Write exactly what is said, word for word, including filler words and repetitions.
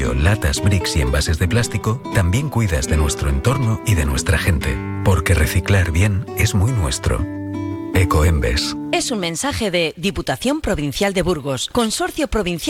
vidrio, latas, bricks y envases de plástico, también cuidas de nuestro entorno y de nuestra gente. Porque reciclar bien es muy nuestro. Ecoembes. Es un mensaje de Diputación Provincial de Burgos, Consorcio Provincial